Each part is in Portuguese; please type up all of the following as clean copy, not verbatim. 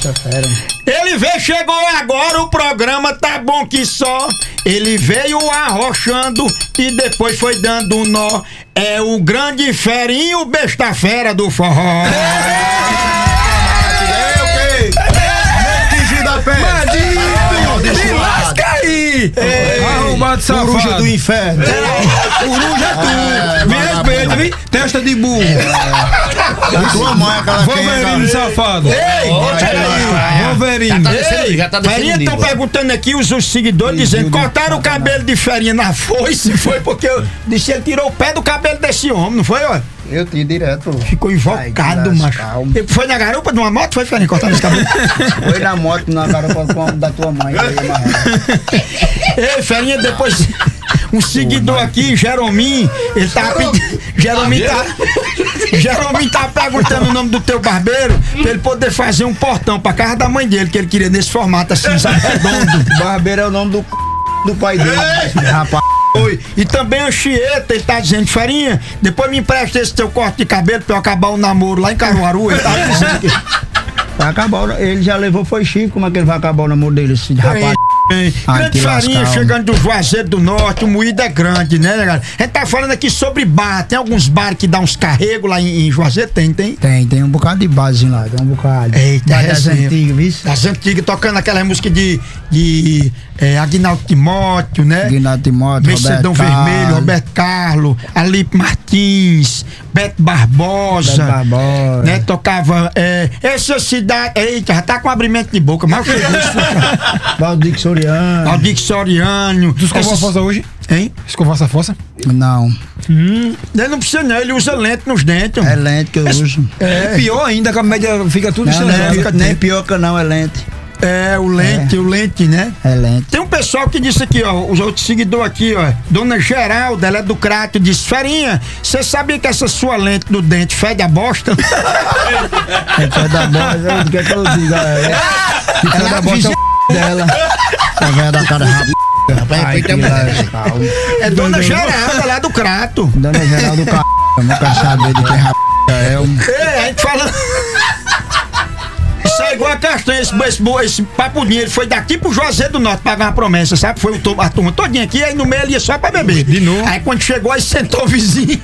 Besta-fera. Ele veio, chegou agora, o programa tá bom que só. Ele veio arrochando e depois foi dando um nó. É o grande ferinho besta-fera do forró. Me lasca aí! Arrombado safado! Coruja do inferno! Coruja tu! Me respeita, viu? Testa de burro! A tua mãe, aquela Wolverine safado! Ei, Wolverine! Já tá descendo Ferinha estão perguntando aqui, os seguidores dizendo, cortaram o cabelo de Ferinha na foice, foi porque eu disse que ele tirou o pé do cabelo desse homem, não foi, ó? Eu tinha direto. Ficou invocado, macho. Ele foi na garupa de uma moto, foi, Ferinha, cortando esse cabelo? Foi na moto, na garupa da tua mãe. Ei, Ferinha, depois... Um seguidor aqui, Jeromim, ele tá pedindo. Jeromim tá perguntando o nome do teu barbeiro pra ele poder fazer um portão pra casa da mãe dele, que ele queria nesse formato assim, sabe, redondo. Barbeiro é o nome do pai dele. Rapaz. Oi. E também Anchieta, ele tá dizendo, Ferinha, depois me empresta esse teu corte de cabelo pra eu acabar o namoro lá em Caruaru. Ele tá dizendo que... Vai acabar, ele já levou, foi Chico, como é que ele vai acabar o namoro dele, esse rapaz? Grande Farinha chegando do Juazeiro do Norte, o moído é grande, né, galera? A gente tá falando aqui sobre bar, tem alguns bares que dá uns carregos lá em Juazeiro, tem? Tem um bocado de base lá, tem um bocado. Eita, das antigas, viu? Das antigas, tocando aquela música de Aguinaldo Timóteo, né? Aguinaldo Timóteo, Vencedão Vermelho, Roberto Carlos, Alipe Martins, Beto Barbosa, né? Tocava essa cidade, eita, já tá com abrimento de boca, mal chegou isso. Valdir Soriano. Tu escovou a fossa hoje? Hein? Escovou essa fossa? Não. Ele não precisa não, ele usa lente nos dentes. É lente que eu uso. É pior ainda, que a média fica tudo nem pior que não, é lente. É, o lente, né? É lente. Tem um pessoal que disse aqui, ó, os outros seguidores aqui, ó, Dona Geralda, ela é do Crato, disse, Ferinha, você sabia que essa sua lente do dente fede a bosta? Fede a bosta, o que é que eu digo? Fede a bosta dela. A velha da cara rápida. É Dona Geralda lá do Crato. Dona Geralda do Crato. Eu não quero saber de quem é. A gente fala... Isso é igual a castanha, esse papo dinheiro foi daqui pro Juazeiro do Norte pagar uma promessa, sabe? Foi a turma todinha aqui, aí no meio ele ia só pra beber. De novo. Aí quando chegou, aí sentou o vizinho.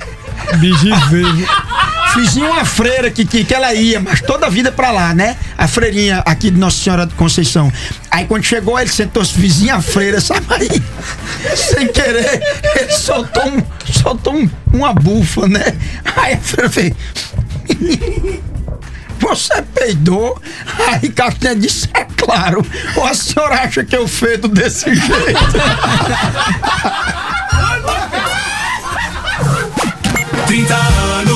Vizinho uma freira que ela ia, mas toda a vida pra lá, né? A freirinha aqui de Nossa Senhora de Conceição. Aí quando chegou, ele sentou-se, vizinho a freira, sabe aí? Sem querer, ele soltou uma bufa, né? Aí a freira fez... Você peidou? Aí Castanha disse, é claro. Ou a senhora acha que eu fedo desse jeito? 30 anos